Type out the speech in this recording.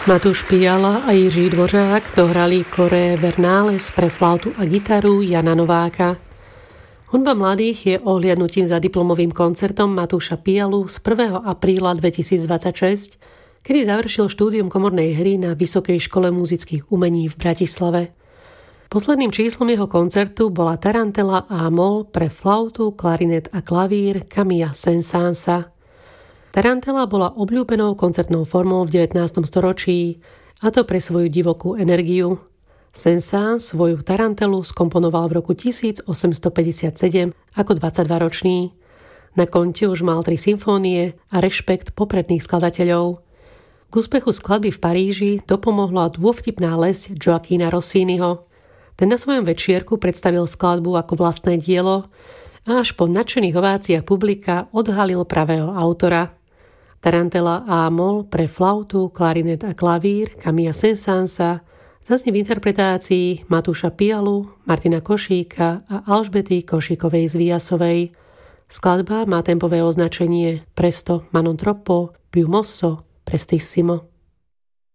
Matúš Piala a Jiří Dvořák dohrali Choré Vernales pre flautu a gitaru Jana Nováka. Hudba mladých je ohliadnutím za diplomovým koncertom Matúša Pialu z 1. apríla 2026, kedy završil štúdium komornej hry na Vysokej škole múzických umení v Bratislave. Posledným číslom jeho koncertu bola Tarantela A-moll pre flautu, klarinet a klavír Camilla Saint-Saënsa. Tarantela bola obľúbenou koncertnou formou v 19. storočí, a to pre svoju divokú energiu. Saint-Saëns svoju tarantelu skomponoval v roku 1857 ako 22-ročný. Na konte už mal 3 symfónie a rešpekt popredných skladateľov. K úspechu skladby v Paríži dopomohla dôvtipná lesť Gioachina Rossiniho. Ten na svojom večierku predstavil skladbu ako vlastné dielo a až po nadšených ováciách publika odhalil pravého autora. Tarantela A-moll pre flautu, klarinet a klavír Camilla Saint-Saënsa zaznie v interpretácii Matúša Pialu, Martina Košíka a Alžbety Košíkovej Zviasovej. Skladba má tempové označenie Presto ma non troppo, più mosso, prestissimo.